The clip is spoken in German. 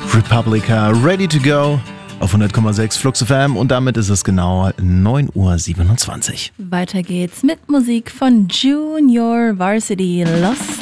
Republica, Ready to Go auf 100,6 Flux FM und damit ist es genau 9:27 Uhr. Weiter geht's mit Musik von Junior Varsity Lost